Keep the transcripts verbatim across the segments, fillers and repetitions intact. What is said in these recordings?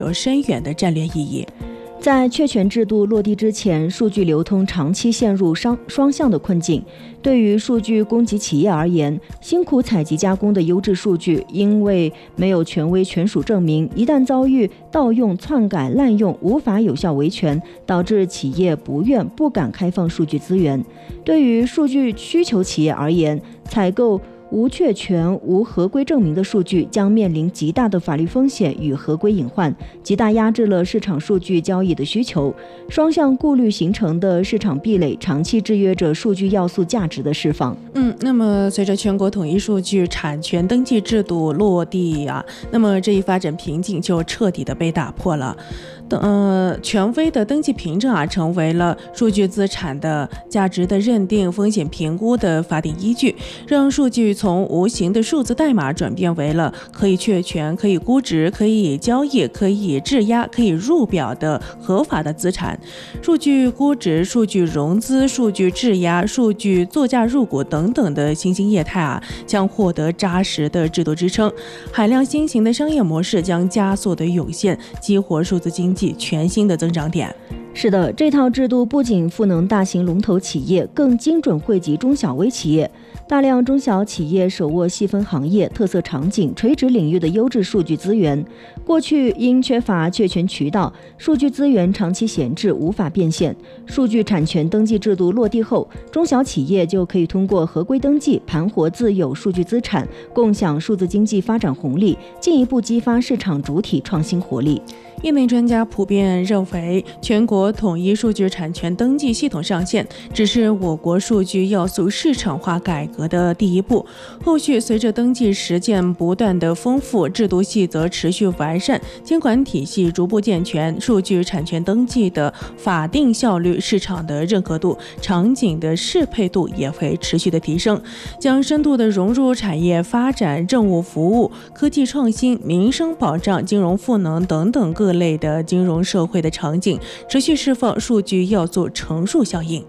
有深远的战略意义。 在确权制度落地之前，数据流通长期陷入双双向的困境。对于数据供给企业而言，辛苦采集加工的优质数据，因为没有权威权属证明，一旦遭遇盗用、篡改、滥用，无法有效维权，导致企业不愿、不敢开放数据资源。对于数据需求企业而言，采购无确权、无合规证明的数据将面临极大的法律风险与合规隐患，极大压制了市场数据交易的需求。双向顾虑形成的市场壁垒，长期制约着数据要素价值的释放。 嗯，那么随着全国统一数据产权登记制度落地啊，那么这一发展瓶颈就彻底的被打破了。呃，权威的登记凭证啊，成为了数据资产的价值的认定、风险评估的法定依据，让数据从无形的数字代码转变为了可以确权、可以估值、可以交易、可以质押、可以入表的合法的资产。数据估值、数据融资、数据质押、数据作价入股等等的新兴业态啊，将获得扎实的制度支撑。海量新型的商业模式将加速的涌现，激活数字经济全新的增长点。 是的，这套制度不仅赋能大型龙头企业，更精准惠及中小微企业。大量中小企业手握细分行业、特色场景、垂直领域的优质数据资源。过去因缺乏确权渠道，数据资源长期闲置，无法变现。数据产权登记制度落地后，中小企业就可以通过合规登记盘活自有数据资产，共享数字经济发展红利，进一步激发市场主体创新活力。 业内专家普遍认为，全国统一数据产权登记系统上线只是我国数据要素市场化改革的第一步。后续随着登记实践不断的丰富，制度细则持续完善，监管体系逐步健全，数据产权登记的法定效率、市场的认可度、场景的适配度也会持续的提升，将深度的融入产业发展、政务服务、科技创新、民生保障、金融赋能等等各类的金融社会的场景，持续释放数据要素乘数效应。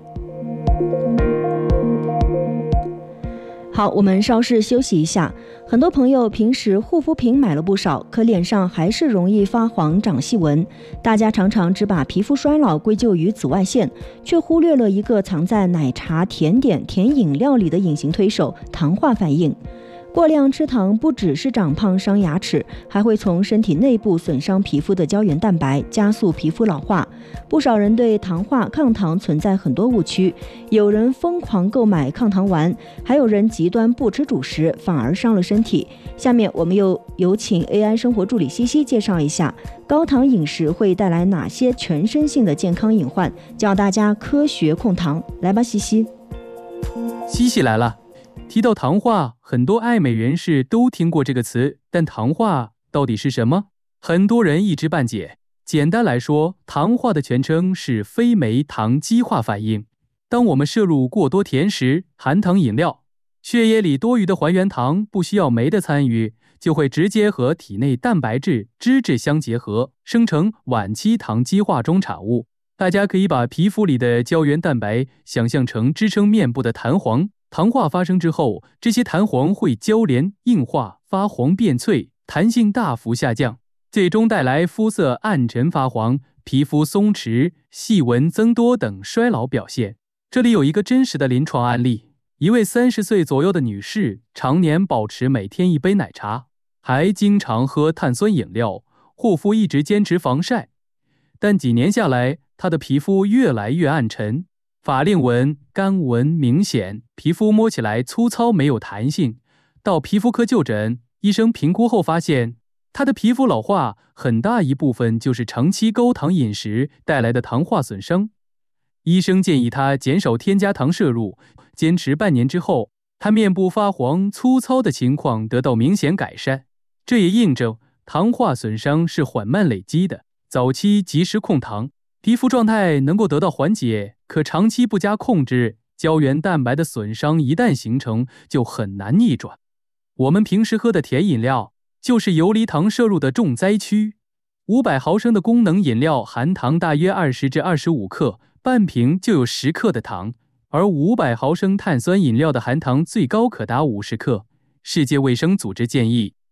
好，我们稍事休息一下。很多朋友平时护肤品买了不少，可脸上还是容易发黄长细纹。大家常常只把皮肤衰老归咎于紫外线，却忽略了一个藏在奶茶、甜点、甜饮料里的隐形推手——糖化反应。过量吃糖不只是长胖伤牙齿，还会从身体内部损伤皮肤的胶原蛋白，加速皮肤老化。不少人对糖化抗糖存在很多误区，有人疯狂购买抗糖丸，还有人极端不吃主食，反而伤了身体。下面我们又有请 A I 生活助理西西介绍一下高糖饮食会带来哪些全身性的健康隐患，教大家科学控糖。来吧，西西。 西西来了。提到糖化，很多爱美人士都听过这个词，但糖化到底是什么？很多人一知半解。简单来说，糖化的全称是非酶糖基化反应。当我们摄入过多甜食、含糖饮料，血液里多余的还原糖不需要酶的参与，就会直接和体内蛋白质、脂质相结合，生成晚期糖基化中产物。大家可以把皮肤里的胶原蛋白想象成支撑面部的弹簧。糖化发生之后，这些弹簧会交连、硬化、发黄变脆，弹性大幅下降，最终带来肤色暗沉发黄、皮肤松弛、细纹增多等衰老表现。这里有一个真实的临床案例，一位三十岁左右的女士，常年保持每天一杯奶茶，还经常喝碳酸饮料，护肤一直坚持防晒，但几年下来，她的皮肤越来越暗沉，法令纹、干纹明显，皮肤摸起来粗糙没有弹性。到皮肤科就诊，医生评估后发现，她的皮肤老化很大一部分就是长期高糖饮食带来的糖化损伤。医生建议她减少添加糖摄入，坚持半年之后，她面部发黄粗糙的情况得到明显改善。这也印证糖化损伤是缓慢累积的，早期及时控糖，皮肤状态能够得到缓解，可长期不加控制，胶原蛋白的损伤一旦形成，就很难逆转。我们平时喝的甜饮料，就是游离糖摄入的重灾区。五百毫升的功能饮料含糖大约二十至二十五克，半瓶就有十克的糖，而五百毫升碳酸饮料的含糖最高可达五十克。世界卫生组织建议，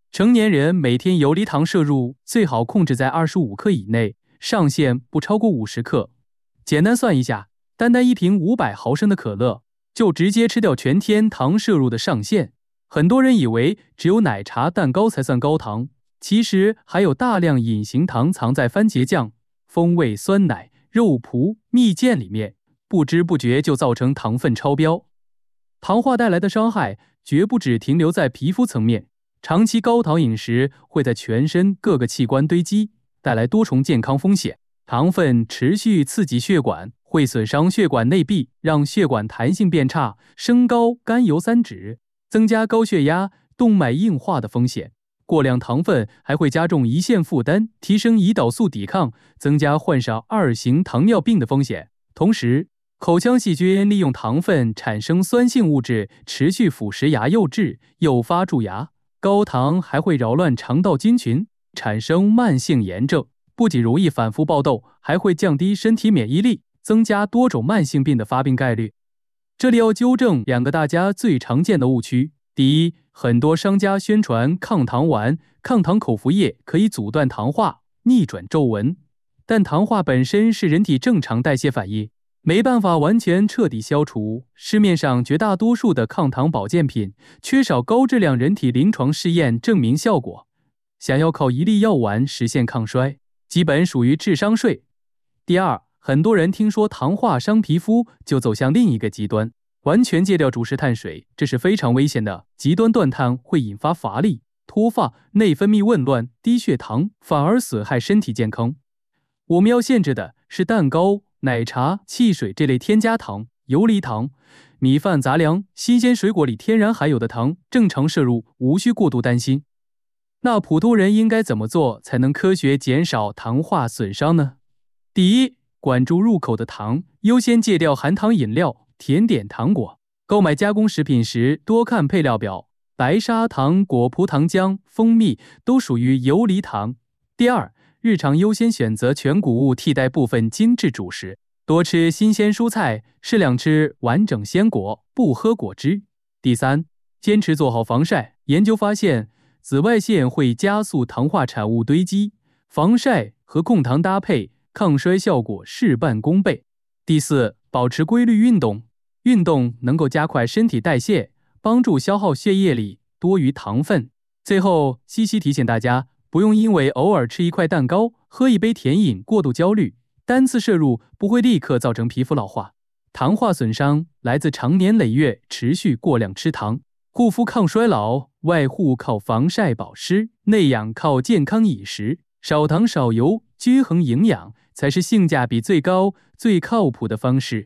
成年人每天游离糖摄入最好控制在二十五克以内，上限不超过五十克。简单算一下，单单一瓶五百毫升的可乐，就直接吃掉全天糖摄入的上限。很多人以为只有奶茶、蛋糕才算高糖，其实还有大量隐形糖藏在番茄酱、风味酸奶、肉脯、蜜饯里面，不知不觉就造成糖分超标。糖化带来的伤害绝不只停留在皮肤层面，长期高糖饮食会在全身各个器官堆积，带来多重健康风险。糖分持续刺激血管，会损伤血管内壁，让血管弹性变差，升高甘油三酯，增加高血压、动脉硬化的风险。过量糖分还会加重胰腺负担，提升胰岛素抵抗，增加患上二型糖尿病的风险。同时，口腔细菌利用糖分产生酸性物质，持续腐蚀牙釉质，诱发蛀牙。高糖还会扰乱肠道菌群，产生慢性炎症，不仅容易反复爆痘，还会降低身体免疫力，增加多种慢性病的发病概率。这里要纠正两个大家最常见的误区。第一，很多商家宣传抗糖丸、抗糖口服液可以阻断糖化、逆转皱纹，但糖化本身是人体正常代谢反应，没办法完全彻底消除。市面上绝大多数的抗糖保健品缺少高质量人体临床试验证明效果，想要靠一粒药丸实现抗衰，基本属于智商税。第二，很多人听说糖化伤皮肤，就走向另一个极端，完全戒掉主食碳水，这是非常危险的。极端断碳会引发乏力、脱发、内分泌紊乱、低血糖，反而损害身体健康。我们要限制的是蛋糕、奶茶、汽水这类添加糖、游离糖，米饭、杂粮、新鲜水果里天然含有的糖，正常摄入，无需过度担心。那普通人应该怎么做才能科学减少糖化损伤呢？第一，管住入口的糖，优先戒掉含糖饮料、甜点、糖果。购买加工食品时多看配料表，白砂糖、果葡糖浆、蜂蜜都属于游离糖。第二，日常优先选择全谷物替代部分精致主食，多吃新鲜蔬菜，适量吃完整鲜果，不喝果汁。第三，坚持做好防晒。研究发现，紫外线会加速糖化产物堆积，防晒和控糖搭配，抗衰效果事半功倍。第四，保持规律运动。运动能够加快身体代谢，帮助消耗血液里多余糖分。最后，西西提醒大家，不用因为偶尔吃一块蛋糕、喝一杯甜饮过度焦虑，单次摄入不会立刻造成皮肤老化。糖化损伤来自长年累月持续过量吃糖。护肤抗衰老，外护靠防晒保湿，内养靠健康饮食，少糖少油，均衡营养，才是性价比最高、最靠谱的方式。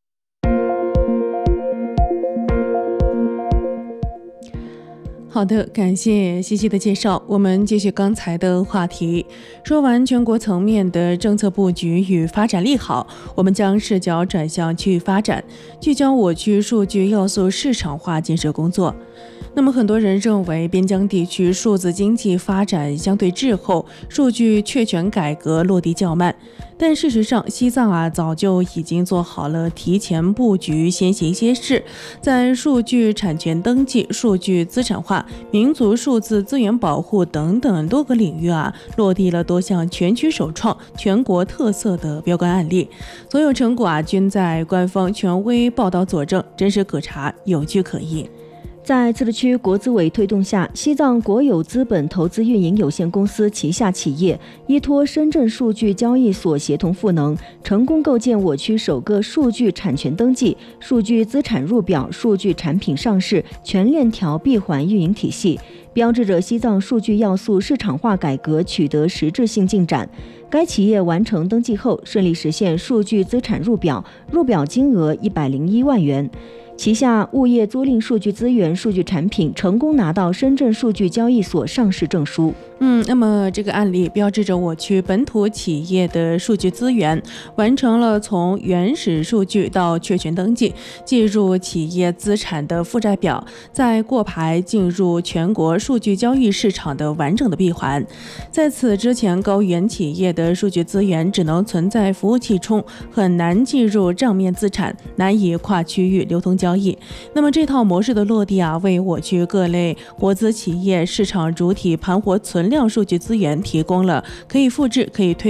好的，感谢西西的介绍。我们继续刚才的话题，说完全国层面的政策布局与发展利好，我们将视角转向区域发展，聚焦我区数据要素市场化建设工作。那么很多人认为边疆地区数字经济发展相对滞后，数据确权改革落地较慢，但事实上西藏啊早就已经做好了提前布局、先行先试，在数据产权登记、数据资产化、民族数字资源保护等等多个领域啊落地了多项全区首创、全国特色的标杆案例，所有成果啊均在官方权威报道佐证，真实可查，有据可议。 在自治区国资委推动下，西藏国有资本投资运营有限公司旗下企业依托深圳数据交易所协同赋能，成功构建我区首个数据产权登记、数据资产入表、数据产品上市全链条闭环运营体系，标志着西藏数据要素市场化改革取得实质性进展。该企业完成登记后，顺利实现数据资产入表，入表金额一百零一万元。旗下物业租赁数据资源、数据产品成功拿到深圳数据交易所上市证书。 嗯，那么这个案例标志着我区本土企业的数据资源完成了从原始数据到确权登记、计入企业资产的负债表，再过牌进入全国数据交易市场的完整的闭环。在此之前，高原企业的数据资源只能存在服务器中，很难计入账面资产，难以跨区域流通交交易。那么这套模式的落地啊，为我局各类活资企业市场主体盘活存量数据资源提供了可以复制、可以推